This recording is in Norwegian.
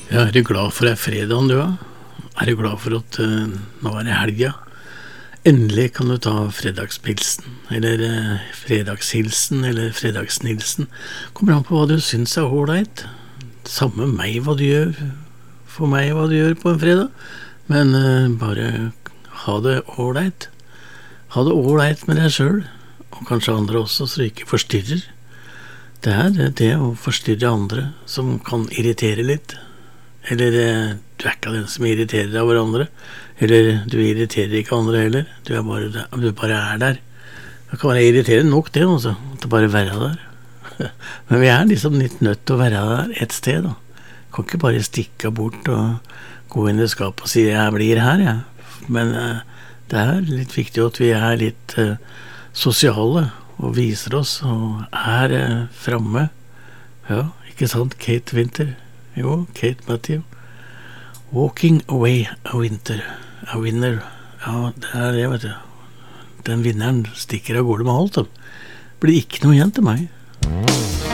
Ja, er du glad for fredagen, du, da? Er du glad for at nå er det helga? Endelig kan du ta fredagspilsen, eller fredagshilsen, eller fredagsnilsen. Kommer an på hva du syns er ålreit. Samme meg hva du gjør, for meg hva du gjør på en fredag. Men bare ha det ålreit. Ha det ålreit med deg selv, og kanskje andre også, så du ikke forstyrrer. Det er det å forstyrre andre som kan irritere litt. Eller du er ikke den som irriterer av hverandre. Eller du irriterer ikke andre heller. Du bare er der. Det kan være irriterende nok det, altså. At bare være der. Men vi er liksom litt nødt til å være der et sted, da. Kan ikke bare stikke bort og gå inn i skapet og si 'jeg blir her', jeg. Men det er litt viktig at vi er litt sosiale og viser oss og er fremme. Ja, ikke sant, Kate Winter? Jo, Kate Matthew. 'Walking away a winter'. A winner. Ja, det er det, vet du. Den vinneren stikker av gårde med alt, da. Blir ikke noe igjen til meg.